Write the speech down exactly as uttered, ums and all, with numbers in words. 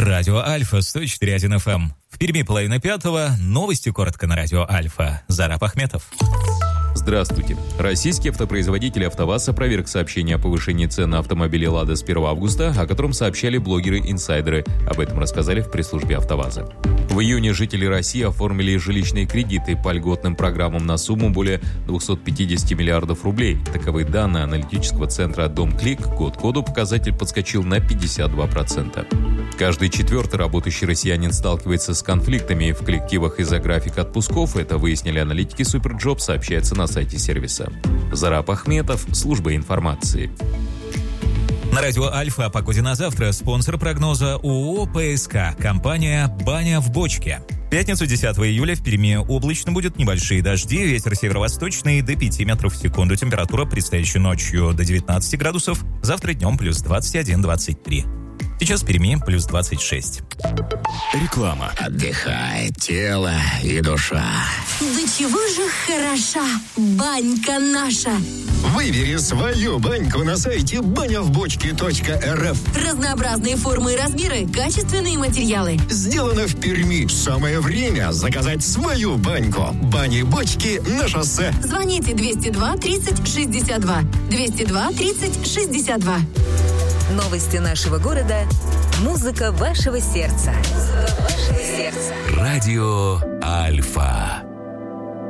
Радио Альфа, сто четыре один эф эм. В Перми половина пятого. Новости коротко на Радио Альфа. Зараб Ахметов. Здравствуйте. Российский автопроизводитель АвтоВАЗ опроверг сообщение о повышении цен на автомобили «Лада» с первого августа, о котором сообщали блогеры-инсайдеры. Об этом рассказали в пресс-службе АвтоВАЗа. В июне жители России оформили жилищные кредиты по льготным программам на сумму более двести пятьдесят миллиардов рублей. Таковы данные аналитического центра «Домклик». Год к году показатель подскочил на пятьдесят два процента. Каждый четвертый работающий россиянин сталкивается с конфликтами в коллективах из-за графика отпусков. Это выяснили аналитики Суперджоп, сообщается на сайте сервиса. Зараб Ахметов, служба информации. На Радио Альфа о погоде на завтра. Спонсор прогноза ООО «ПСК». Компания «Баня в бочке». В пятницу десятого июля в Перми облачно будет, небольшие дожди, ветер северо-восточный до пяти метров в секунду. Температура предстоящей ночью до девятнадцати градусов. Завтра днем плюс двадцать один - двадцать три. Сейчас в Перми плюс двадцать шесть. Реклама. Отдыхает тело и душа. Да чего же хороша банька наша. Выбери свою баньку на сайте баня в бочке точка эр эф. Разнообразные формы и размеры, качественные материалы. Сделано в Перми. Самое время заказать свою баньку. Бани-бочки на шоссе. Звоните двести два тридцать шестьдесят два. двести два тридцать шестьдесят два. Новости нашего города. Музыка вашего сердца. Музыка вашего сердца. Радио Альфа.